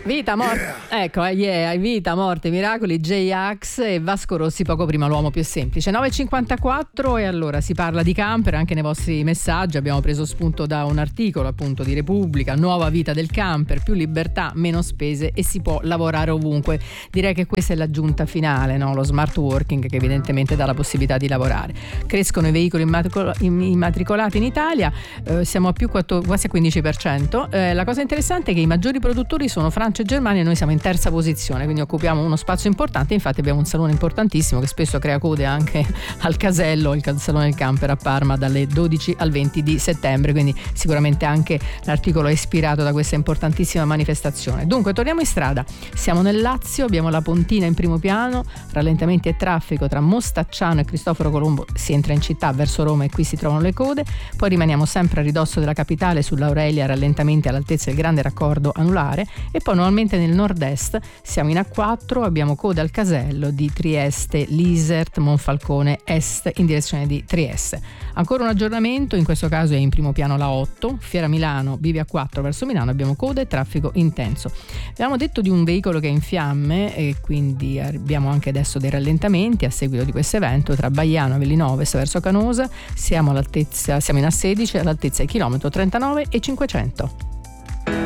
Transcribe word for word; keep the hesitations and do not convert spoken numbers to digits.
Vita, morte, yeah. Ecco, yeah, vita, morte, miracoli, J-Ax e Vasco Rossi poco prima l'uomo più semplice. nove e cinquantaquattro e allora si parla di camper anche nei vostri messaggi. Abbiamo preso spunto da un articolo appunto di Repubblica, nuova vita del camper, più libertà, meno spese e si può lavorare ovunque. Direi che questa è l'aggiunta finale, no? Lo smart working che evidentemente dà la possibilità di lavorare. Crescono i veicoli immatricolati in Italia, eh, siamo a più quattro, quasi a quindici per cento. Eh, la cosa interessante è che i maggiori produttori sono Francia e Germania e noi siamo in terza posizione, quindi occupiamo uno spazio importante. Infatti abbiamo un salone importantissimo che spesso crea code anche al casello, il salone del camper a Parma dalle dodici al venti di settembre, quindi sicuramente anche l'articolo è ispirato da questa importantissima manifestazione. Dunque torniamo in strada, siamo nel Lazio, abbiamo la Pontina in primo piano, rallentamenti e traffico tra Mostacciano e Cristoforo Colombo, si entra in città verso Roma e qui si trovano le code. Poi rimaniamo sempre a ridosso della capitale sull'Aurelia, rallentamenti all'altezza del grande raccordo anulare e poi normalmente nel nord-est siamo in A quattro, abbiamo coda al casello di Trieste, Lisert, Monfalcone Est in direzione di Trieste. Ancora un aggiornamento, in questo caso è in primo piano la otto, Fiera Milano, Bivi A quattro verso Milano, abbiamo coda e traffico intenso. Abbiamo detto di un veicolo che è in fiamme e quindi abbiamo anche adesso dei rallentamenti a seguito di questo evento tra Baiano e Villinoves verso Canosa, siamo all'altezza, siamo in A sedici all'altezza del chilometro trentanove e cinquecento.